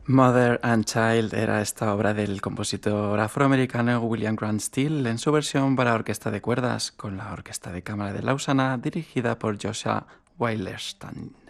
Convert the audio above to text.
Mother and Child era esta obra del compositor afroamericano William Grant Still en su versión para orquesta de cuerdas con la Orquesta de Cámara de Lausana dirigida por Joshua Weilerstein.